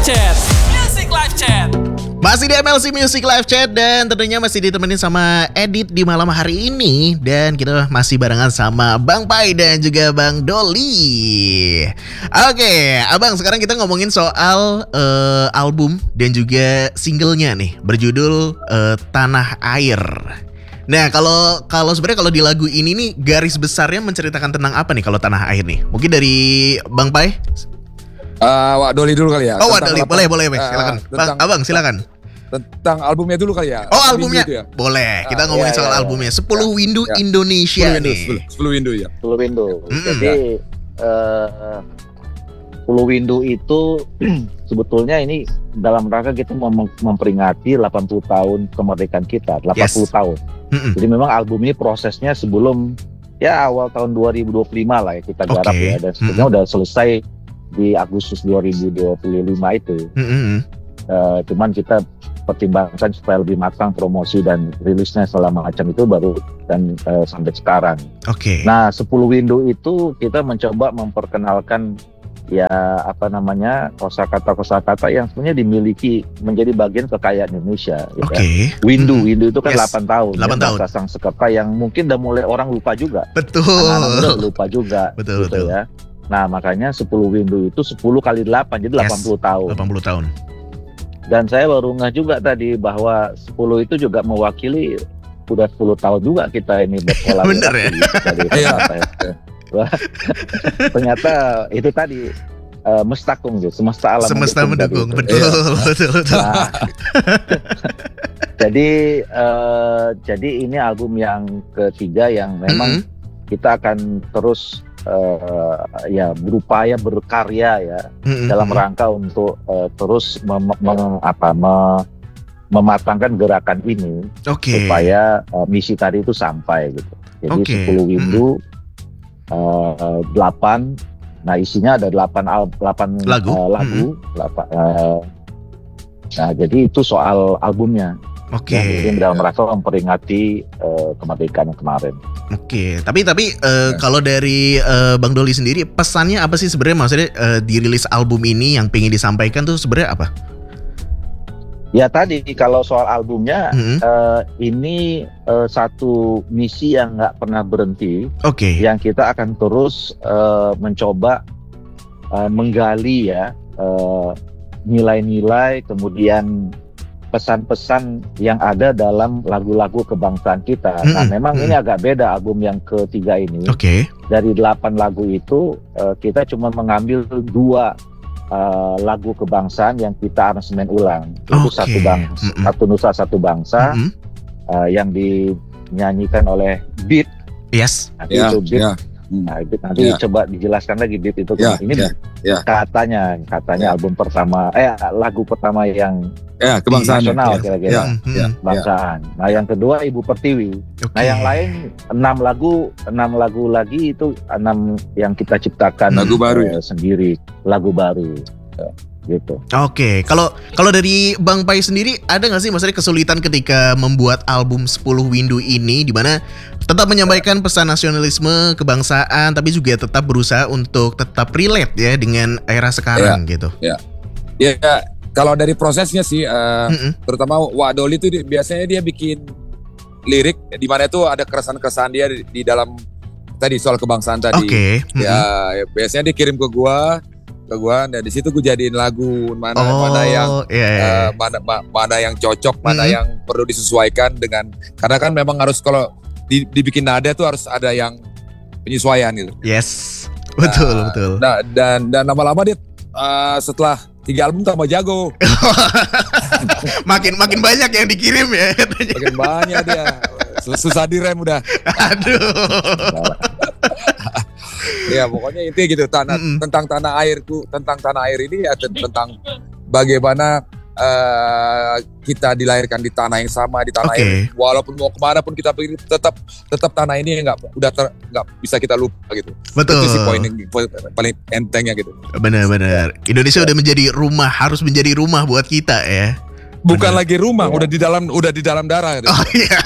Chat. Music Live Chat. Masih di MLC Music Live Chat dan tentunya masih ditemenin sama Edit di malam hari ini. Dan kita masih barengan sama Bang Pai dan juga Bang Doli. Oke, Abang, sekarang kita ngomongin soal album dan juga singlenya nih, berjudul Tanah Air. Nah, kalau sebenarnya kalau di lagu ini nih garis besarnya menceritakan tentang apa nih kalau Tanah Air nih? Mungkin dari Bang Pai? Wak Doli dulu kali ya. Oh, Wak Doli, boleh, silakan. Bang, Abang, silakan. Tentang albumnya dulu kali ya. Oh, albumnya. Ya? Boleh. Kita ngomongin soal albumnya. 10 Windu Indonesia 10 nih. 10 Windu ya. 10 Windu. Jadi 10 Windu itu sebetulnya ini dalam rangka kita memperingati 80 tahun kemerdekaan kita, 80 tahun. Jadi memang album ini prosesnya sebelum ya awal tahun 2025 lah ya kita garap ya, dan sebenarnya udah selesai di Agustus 2025 itu. Cuman kita pertimbangkan supaya lebih matang promosi dan rilisnya selama macam itu baru dan sampai sekarang. Nah, 10 Windu itu kita mencoba memperkenalkan ya kosakata yang sebenarnya dimiliki menjadi bagian kekayaan Indonesia. Gitu ya. Windu itu kan 8 tahun. 8 tahun. Bahasa Sanskerta yang mungkin udah mulai orang lupa juga. Betul. Anak-anak lupa juga. Betul. Ya. Nah, makanya 10 Windu itu 10 kali 8, jadi 80 tahun. 80 tahun. Dan saya baru ngeh juga tadi bahwa 10 itu juga mewakili udah 10 tahun juga kita ini berkolaborasi. Bener ya? Iya. Ternyata itu tadi mestakung gitu, semesta alam mendukung. Betul. Nah, jadi ini album yang ketiga yang memang kita akan terus berupaya berkarya ya dalam rangka untuk terus mematangkan gerakan ini supaya misi tadi itu sampai gitu. Jadi 10 Windu 8, nah isinya ada 8 lagu. Nah, jadi itu soal albumnya. Jadi dalam rangka memperingati kemerdekaan yang kemarin. Tapi kalau dari Bang Doli sendiri, pesannya apa sih sebenarnya, maksudnya dirilis album ini yang pengen disampaikan tuh sebenarnya apa? Ya tadi kalau soal albumnya ini satu misi yang nggak pernah berhenti, yang kita akan terus mencoba menggali ya nilai-nilai, kemudian pesan-pesan yang ada dalam lagu-lagu kebangsaan kita. Nah, memang ini agak beda album yang ketiga ini. Dari 8 lagu itu kita cuma mengambil 2 lagu kebangsaan yang kita aransemen ulang. Itu satu nusa satu bangsa yang dinyanyikan oleh Beat. Itu Beat. Nah, nanti coba dijelaskan lagi Beat itu. Ini katanya album pertama, lagu pertama yang kebangsaan nasional kira-kira. Kebangsaan. Nah, yang kedua Ibu Pertiwi. Nah, yang lain 6 lagu lagi itu 6 yang kita ciptakan lagu baru sendiri, lagu baru. Gitu. Kalau dari Bang Pai sendiri ada nggak sih maksudnya kesulitan ketika membuat album 10 Windu ini, di mana tetap menyampaikan pesan nasionalisme kebangsaan tapi juga tetap berusaha untuk tetap relate ya dengan era sekarang gitu. Kalau dari prosesnya sih terutama Wak Doli itu biasanya dia bikin lirik di mana itu ada keresahan-keresahan dia di dalam tadi soal kebangsaan tadi. Ya biasanya dia kirim ke gua, dan di situ gue jadiin lagu mana yang cocok, mana yang perlu disesuaikan dengan, karena kan memang harus kalau dibikin nada tuh harus ada yang penyesuaian gitu. Betul. Nah, dan lama-lama dia setelah 3 album tambah jago. makin banyak yang dikirim ya. Makin banyak dia. Susah direm udah. Aduh. Ya pokoknya intinya gitu, tentang tanah airku, tentang tanah air ini ya tentang bagaimana kita dilahirkan di tanah yang sama, di tanah air. Walaupun mau kemana pun kita pergi, tetap tanah ini nggak bisa kita lupa gitu. Betul. Itu sih poin yang paling entengnya gitu. Benar. Indonesia udah menjadi rumah, harus menjadi rumah buat kita ya. Bukan lagi rumah, udah di dalam darah gitu. Oh iya.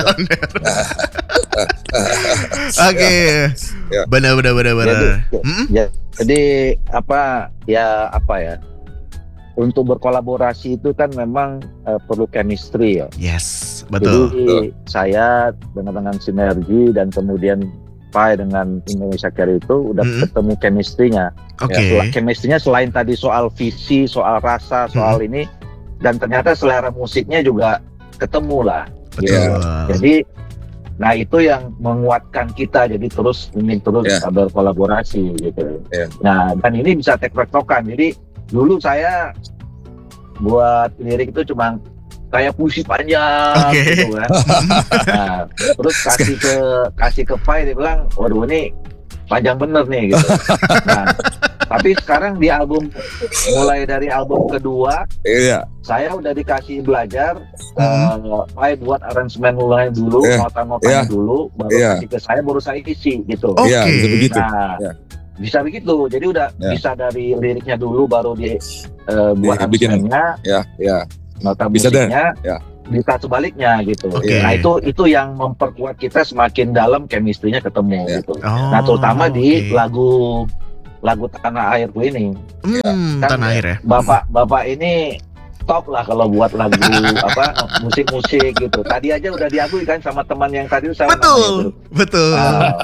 Benar. Jadi apa ya? untuk berkolaborasi itu kan memang perlu chemistry ya. Yes, betul. Jadi saya dengan sinergi dan kemudian Pai dengan Indonesia Care itu udah ketemu chemistry-nya. Oke. Chemistry-nya selain tadi soal visi, soal rasa, soal ini, dan ternyata selera musiknya juga ketemu lah. Betul. Ya. Jadi, nah itu yang menguatkan kita jadi ingin terus berkolaborasi gitu. Nah, dan ini bisa tektok-tektokan. Jadi dulu saya buat lirik itu cuma kayak puisi panjang gitu kan. Nah, terus kasih ke Pai, dia bilang, waduh ini panjang bener nih gitu. Nah, tapi sekarang di album, mulai dari album kedua, saya udah dikasih belajar, Pai buat aransemen mulai dulu, nota-notanya dulu, baru kasih ke saya, baru saya isi gitu. Iya, bisa begitu. Nah, bisa begitu. Jadi udah bisa dari liriknya dulu, baru buat aransemennya, nota musiknya, bisa sebaliknya gitu. Nah itu yang memperkuat kita semakin dalam, chemistry-nya ketemu gitu. Nah terutama di lagu Tanah Airku ini. Kan Tanah Air ya. Bapak ini top lah kalau buat lagu musik-musik gitu. Tadi aja udah diakui kan sama teman yang tadi saya betul.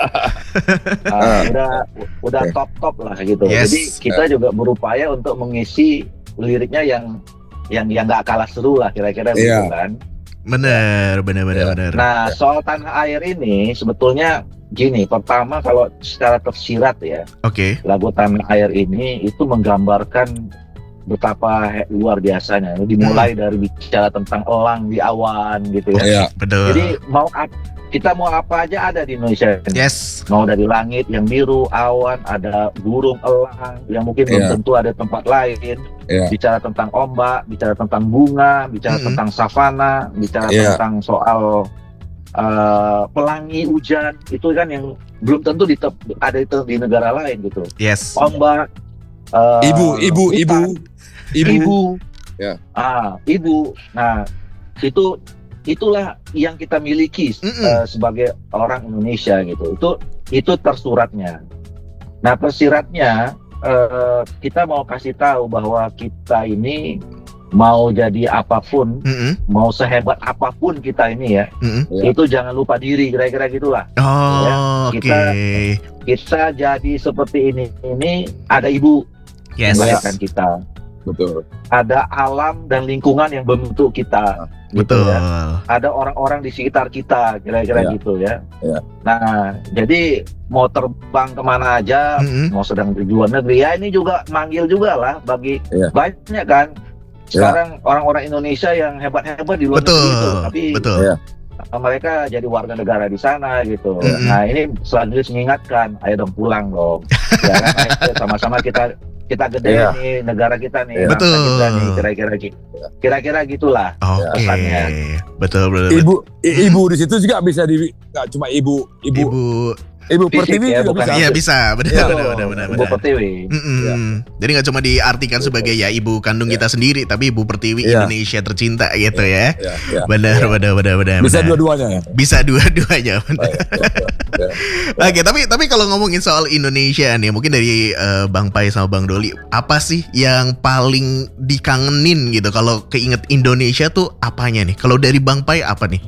Udah top lah gitu. Jadi kita juga berupaya untuk mengisi liriknya yang nggak kalah seru lah kira-kira gitu kan. Benar. Nah soal Tanah Air ini sebetulnya gini, pertama kalau secara tersirat ya, lagu Tanah Air ini itu menggambarkan betapa luar biasanya. Dimulai dari bicara tentang elang di awan gitu ya. Betul. Jadi kita mau apa aja ada di Indonesia. Yes. Mau dari langit yang biru, awan, ada burung, elang yang mungkin belum tentu ada tempat lain. Bicara tentang ombak, bicara tentang bunga, bicara tentang savana, bicara tentang soal pelangi hujan, itu kan yang belum tentu ada di negara lain gitu. Yes. Ombak, ibu. Ibu. Nah, itulah yang kita miliki sebagai orang Indonesia gitu. Itu tersuratnya. Nah, tersiratnya kita mau kasih tahu bahwa kita ini mau jadi apapun, mau sehebat apapun kita ini ya, itu jangan lupa diri, kira-kira gitulah. Kita jadi seperti ini ada ibu yang melahirkan kita. Betul. Ada alam dan lingkungan yang membentuk kita. Betul. Gitu ya. Ada orang-orang di sekitar kita, kira-kira gitu ya. Nah, jadi mau terbang kemana aja, mau sedang di luar negeri, ya ini juga manggil juga lah bagi banyak kan. Sekarang orang-orang Indonesia yang hebat-hebat di luar negeri itu, tapi mereka jadi warga negara di sana gitu. Nah ini selanjutnya mengingatkan, ayo dong pulang dong. Ya kan, ayo sama-sama kita gede nih negara kita nih. Betul. Kita nih, kira-kira gitulah pesannya. Betul. Ibu di situ juga bisa nggak cuma ibu Pertiwi ya, juga bisa. Iya bisa, benar. Ibu Pertiwi. Jadi nggak cuma diartikan sebagai ya ibu kandung kita sendiri, tapi Ibu Pertiwi Indonesia tercinta gitu ya. Benar. Bisa dua-duanya ya. Bisa dua-duanya. Oke, tapi kalau ngomongin soal Indonesia nih, mungkin dari Bang Pai sama Bang Doli, apa sih yang paling dikangenin gitu? Kalau keinget Indonesia tuh apanya nih? Kalau dari Bang Pai apa nih?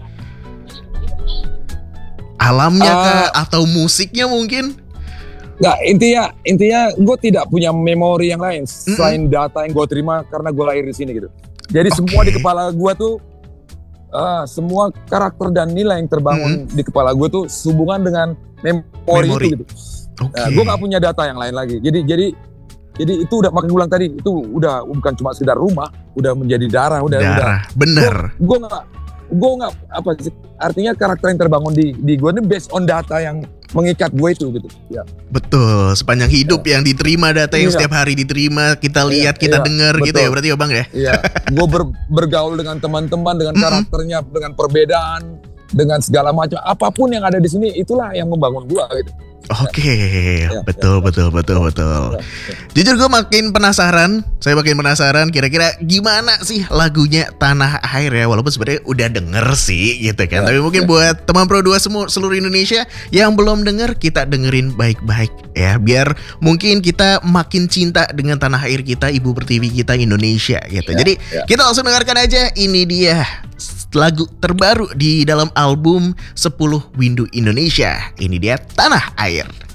Alamnya kah atau musiknya mungkin? Nggak, intinya gue tidak punya memori yang lain selain data yang gue terima karena gue lahir di sini gitu. Jadi semua di kepala gue tuh semua karakter dan nilai yang terbangun di kepala gue tuh sehubungan dengan memori. Itu gitu. Nah, gue nggak punya data yang lain lagi. Jadi itu udah, makanya gue bilang tadi itu udah bukan cuma sekedar rumah, udah menjadi darah. Bener. Gue nggak apa sih, artinya karakter yang terbangun di gue ini based on data yang mengikat gue itu gitu ya. Betul, sepanjang hidup yang diterima, data yang setiap hari diterima, kita lihat, kita dengar gitu ya, berarti ya Bang ya. Iya. Gue bergaul dengan teman-teman dengan karakternya, dengan perbedaan dengan segala macam apapun yang ada di sini, itulah yang membangun gua gitu. Oke, betul. Jujur gue makin penasaran, kira-kira gimana sih lagunya Tanah Air ya. Walaupun sebenarnya udah denger sih gitu kan. Tapi mungkin buat teman Pro 2 seluruh Indonesia yang belum denger, kita dengerin baik-baik ya. Biar mungkin kita makin cinta dengan tanah air kita, Ibu Pertiwi kita Indonesia gitu. Jadi kita langsung dengarkan aja, ini dia lagu terbaru di dalam album 10 Windu Indonesia. Ini dia Tanah Air.